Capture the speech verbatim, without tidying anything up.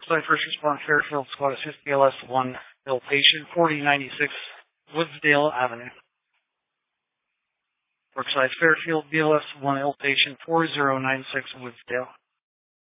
Side first responder Fairfield Squad Assist B L S one ill patient, forty ninety-six Woodsdale Avenue. Brookside Fairfield B L S one ill patient, four zero nine six Woodsdale.